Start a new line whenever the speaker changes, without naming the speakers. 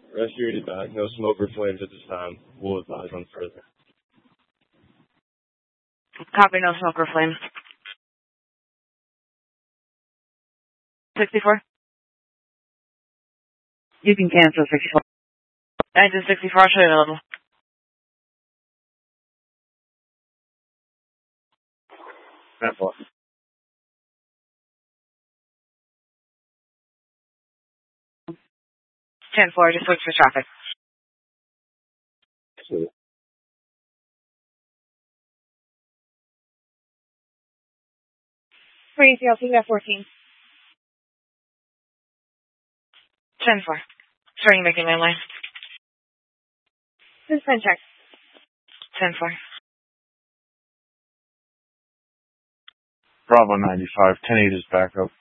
Rescue 80 back. No smoke or flames at this time. We'll advise on further.
Copy, no smoke or flames. 64?
You can cancel 64.
Engine 64, I'll show you available.
That
10-4, just wait for traffic.
Absolutely.
Free CLC at 14. 10-4. Starting making landline. Suspend check. 10-4.
Bravo 95, 10-8 is back up.